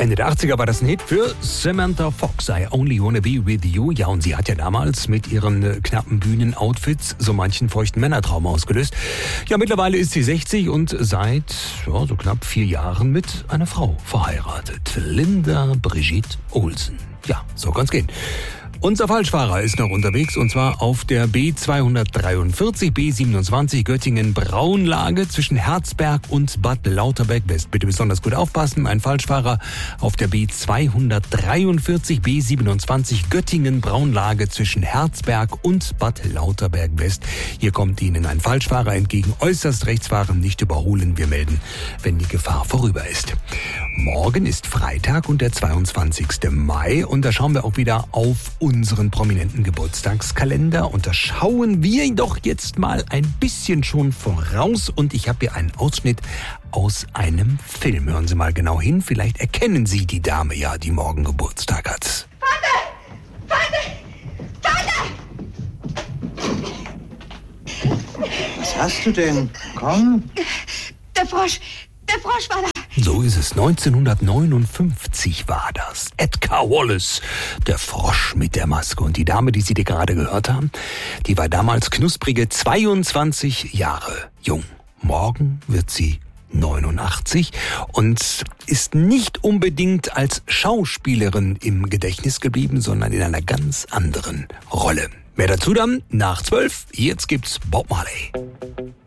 Ende der 80er war das ein Hit für Samantha Fox, I Only Wanna Be With You. Ja, und sie hat ja damals mit ihren knappen Bühnenoutfits so manchen feuchten Männertraum ausgelöst. Ja, mittlerweile ist sie 60 und seit so knapp 4 Jahren mit einer Frau verheiratet. Linda Brigitte Olsen. Ja, so kann's gehen. Unser Falschfahrer ist noch unterwegs und zwar auf der B243, B27 Göttingen-Braunlage zwischen Herzberg und Bad Lauterberg-West. Bitte besonders gut aufpassen. Ein Falschfahrer auf der B243, B27 Göttingen-Braunlage zwischen Herzberg und Bad Lauterberg-West. Hier kommt Ihnen ein Falschfahrer entgegen. Äußerst rechts fahren, nicht überholen. Wir melden, wenn die Gefahr vorüber ist. Morgen ist Freitag und der 22. Mai und da schauen wir auch wieder auf unseren prominenten Geburtstagskalender und da schauen wir doch jetzt mal ein bisschen schon voraus und ich habe hier einen Ausschnitt aus einem Film. Hören Sie mal genau hin, vielleicht erkennen Sie die Dame ja, die morgen Geburtstag hat. Was hast du denn? Komm. Der Frosch war da. So ist es. 1959 war das. Edgar Wallace, der Frosch mit der Maske. Und die Dame, die Sie dir gerade gehört haben, die war damals knusprige 22 Jahre jung. Morgen wird sie 89 und ist nicht unbedingt als Schauspielerin im Gedächtnis geblieben, sondern in einer ganz anderen Rolle. Mehr dazu dann nach 12. Jetzt gibt's Bob Marley.